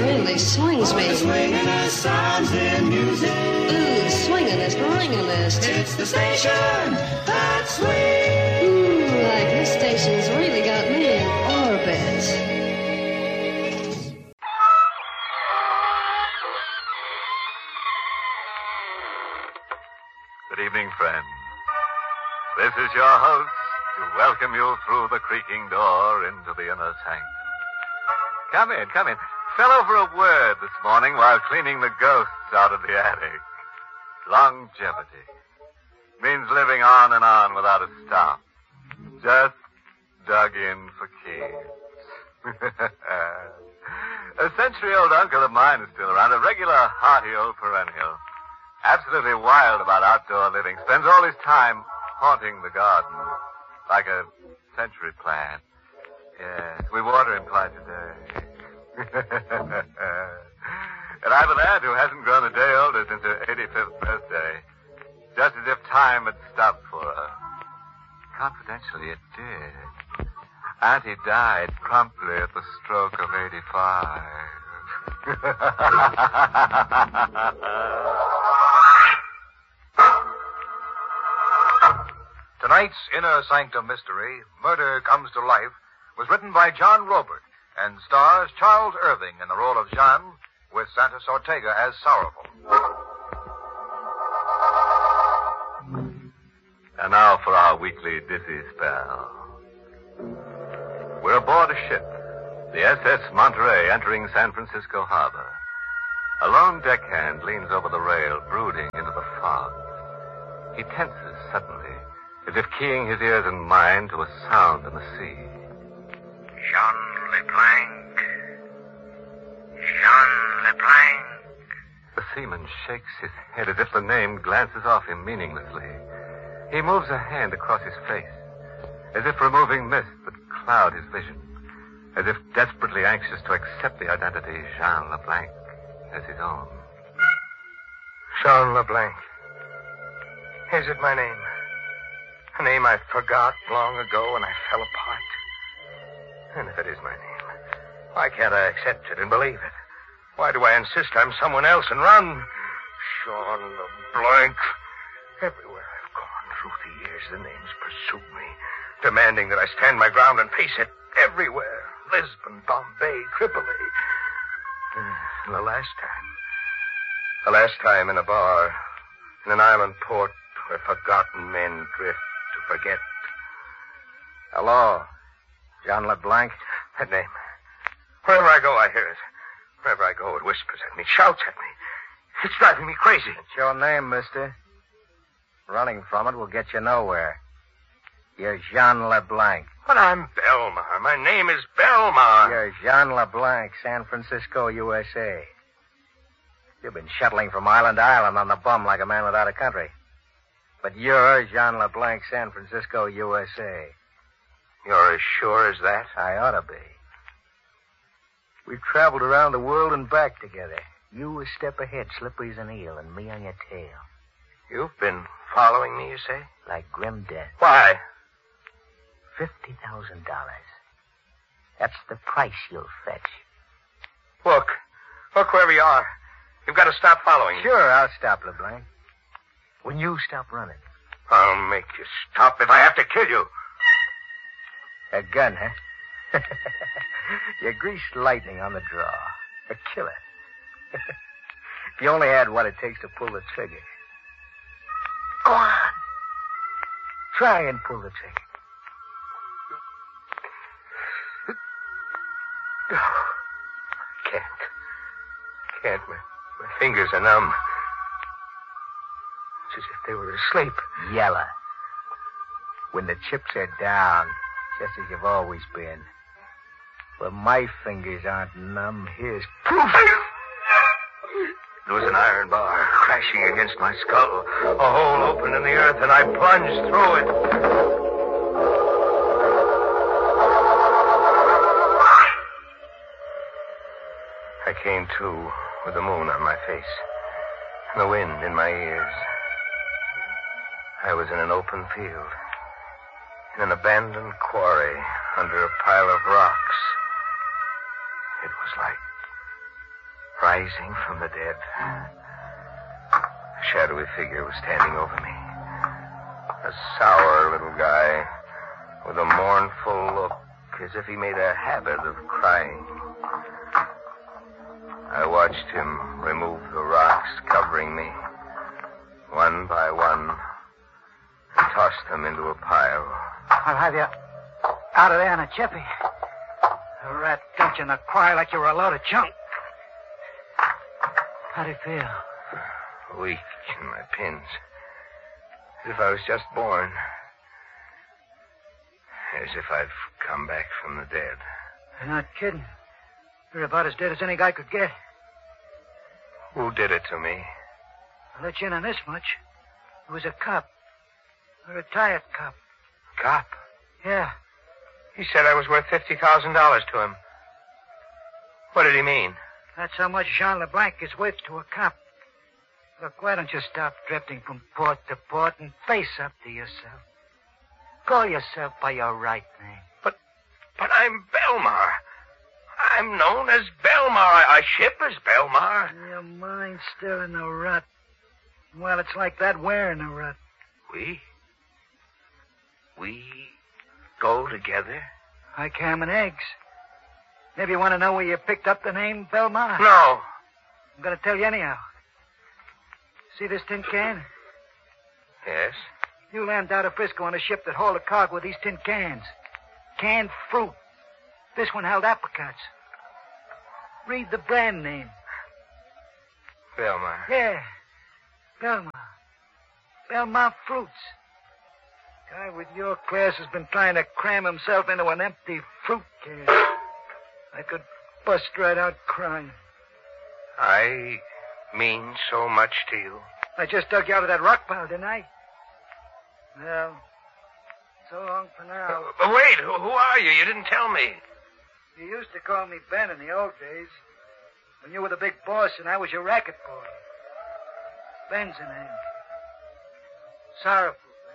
really swings me. The swingin'est sounds in music. Ooh, swingin'est, ringin'est. It's the station that swings. Ooh, like this station's really got me in orbit. Good evening, friends. This is your host to welcome you through the creaking door into the inner sanctum. Come in, come in. Fell over a word this morning while cleaning the ghosts out of the attic. Longevity. Means living on and on without a stop. Just dug in for keys. A century-old uncle of mine is still around, a regular hearty old perennial. Absolutely wild about outdoor living. Spends all his time haunting the garden like a century plant. Yes, we water him twice a day. And I have an aunt who hasn't grown a day older since her 85th birthday. Just as if time had stopped for her. Confidentially, it did. Auntie died promptly at the stroke of 85. Tonight's Inner Sanctum Mystery, Murder Comes to Life, was written by John Robert and stars Charles Irving in the role of Jean, with Santos Ortega as Sorrowful. And now for our weekly dizzy spell. We're aboard a ship, the SS Monterey, entering San Francisco Harbor. A lone deckhand leans over the rail, brooding into the fog. He tenses suddenly, as if keying his ears and mind to a sound in the sea. Jean LeBlanc. Jean LeBlanc. The seaman shakes his head as if the name glances off him meaninglessly. He moves a hand across his face, as if removing mist that cloud his vision, as if desperately anxious to accept the identity Jean LeBlanc as his own. Jean LeBlanc. Is it my name? A name I forgot long ago when I fell apart. And if it is my name, why can't I accept it and believe it? Why do I insist I'm someone else and run? Jean LeBlanc. Everywhere I've gone through the years, the name's pursued me, demanding that I stand my ground and face it everywhere. Lisbon, Bombay, Tripoli. And the last time in a bar, in an island port where forgotten men drift to forget. Hello, John LeBlanc. That name. Wherever I go, I hear it. Wherever I go, it whispers at me, shouts at me. It's driving me crazy. It's your name, mister. Running from it will get you nowhere. You're Jean LeBlanc. But I'm Belmar. My name is Belmar. You're Jean LeBlanc, San Francisco, USA. You've been shuttling from island to island on the bum like a man without a country. But you're Jean LeBlanc, San Francisco, USA. You're as sure as that? I ought to be. We've traveled around the world and back together. You a step ahead, slippery as an eel, and me on your tail. You've been following me, you say? Like grim death. Why? $50,000. That's the price you'll fetch. Look wherever you are. You've got to stop following me. Sure, I'll stop, LeBlanc. When you stop running. I'll make you stop if I have to kill you. A gun, huh? You're greased lightning on the draw. A killer. If you only had what it takes to pull the trigger. Go on. Try and pull the trigger. No. I can't. My fingers are numb. It's as if they were asleep. Yeller. When the chips are down, just as you've always been. Well, my fingers aren't numb. Here's proof. There was an iron bar crashing against my skull. A hole opened in the earth, and I plunged through it. I came to with the moon on my face and the wind in my ears. I was in an open field, in an abandoned quarry under a pile of rocks. It was rising from the dead. A shadowy figure was standing over me. A sour little guy with a mournful look, as if he made a habit of crying. I watched him remove the rocks covering me, one by one, and toss them into a pile. I'll have you out of there in a jiffy. A rat dumped you in the cry like you were a load of junk. How'd it feel? Weak in my pins. As if I was just born. As if I'd come back from the dead. You're not kidding. You're about as dead as any guy could get. Who did it to me? I'll let you in on this much. It was a cop. A retired cop. Cop? Yeah. He said I was worth $50,000 to him. What did he mean? That's how much Jean LeBlanc is worth to a cop. Look, why don't you stop drifting from port to port and face up to yourself? Call yourself by your right name. But I'm Belmar. I'm known as Belmar. I ship as Belmar. Your mind's still in the rut. Well, it's like that we're in the rut. We go together? Like ham and eggs. Maybe you want to know where you picked up the name Belmar? No. I'm going to tell you anyhow. See this tin can? Yes? You landed out of Frisco on a ship that hauled a cargo with these tin cans. Canned fruit. This one held apricots. Read the brand name. Belmar. Yeah. Belmar. Belmar Fruits. Guy with your class has been trying to cram himself into an empty fruit can. I could bust right out crying. I mean so much to you. I just dug you out of that rock pile, didn't I? Well, so long for now. But wait, who are you? You didn't tell me. You used to call me Ben in the old days. When you were the big boss and I was your racket boy. Ben's the name. Sorrowful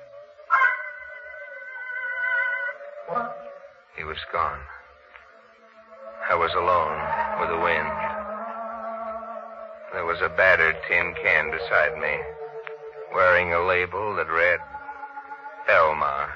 Ben. He was gone. I was alone with the wind. There was a battered tin can beside me, wearing a label that read, Belmar.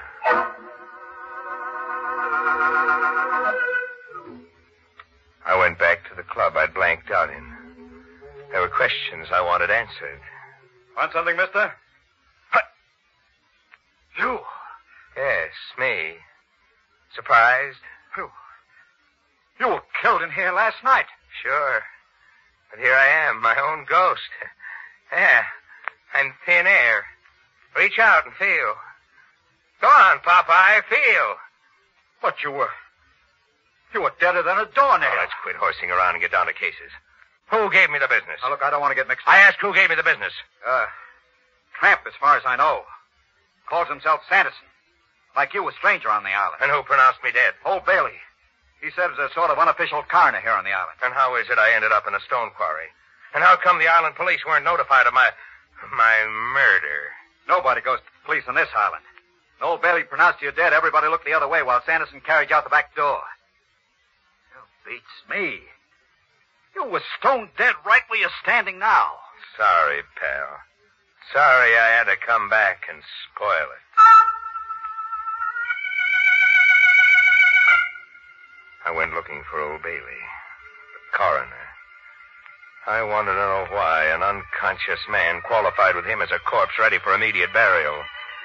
I went back to the club I'd blanked out in. There were questions I wanted answered. Want something, mister? What? You? Yes, me. Surprised? You were killed in here last night. Sure. But here I am, my own ghost. Yeah, I'm thin air. Reach out and feel. Go on, Popeye, feel. But you were deader than a doornail. Oh, let's quit horsing around and get down to cases. Who gave me the business? Now, look, I don't want to get mixed up. I asked who gave me the business. Tramp, as far as I know. Calls himself Sanderson. Like you, a stranger on the island. And who pronounced me dead? Old Bailey. He said it was a sort of unofficial coroner here on the island. And how is it I ended up in a stone quarry? And how come the island police weren't notified of my murder? Nobody goes to the police on this island. When Old Bailey pronounced you dead, everybody looked the other way while Sanderson carried you out the back door. You beats me. You were stone dead right where you're standing now. Sorry, pal. Sorry I had to come back and spoil it. I went looking for Old Bailey, the coroner. I wanted to know why an unconscious man qualified with him as a corpse ready for immediate burial.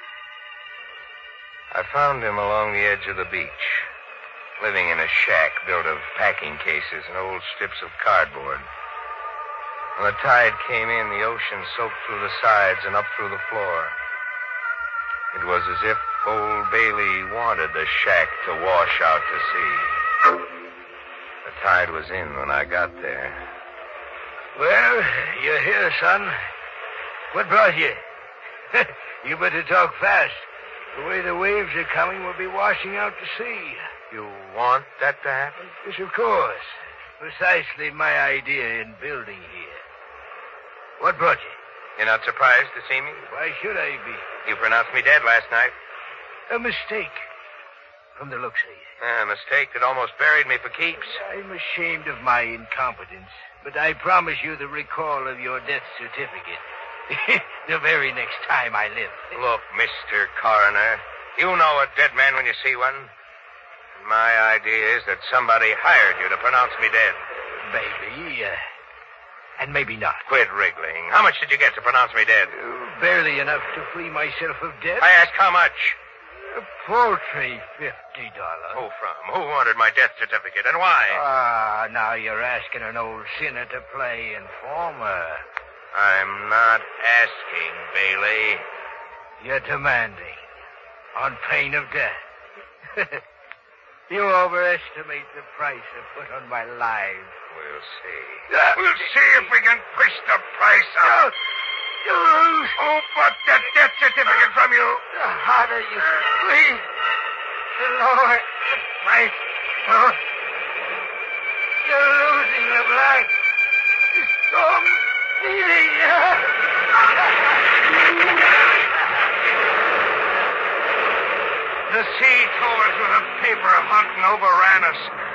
I found him along the edge of the beach, living in a shack built of packing cases and old strips of cardboard. When the tide came in, the ocean soaked through the sides and up through the floor. It was as if Old Bailey wanted the shack to wash out to sea. The tide was in when I got there. Well, you're here, son. What brought you? You better talk fast. The way the waves are coming, we'll be washing out to sea. You want that to happen? Yes, of course. Precisely my idea in building here. What brought you? You're not surprised to see me? Why should I be? You pronounced me dead last night. A mistake. from the looks of you. A mistake that almost buried me for keeps. I'm ashamed of my incompetence, but I promise you the recall of your death certificate. The very next time I live. Look, Mr. Coroner, you know a dead man when you see one. My idea is that somebody hired you to pronounce me dead. Maybe, and maybe not. Quit wriggling. How much did you get to pronounce me dead? Barely enough to free myself of debt. I ask how much. A paltry $50. Who from? Who wanted my death certificate, and why? Ah, now you're asking an old sinner to play informer. I'm not asking, Bailey. You're demanding, on pain of death. You overestimate the price I put on my life. We'll see. We'll see if we can push the price up. You lose. Who bought that death certificate from you? The harder you squeeze, the lower the price goes. You're losing, LeBlanc. So meaning. The sea towers with a paper hunt and overran us.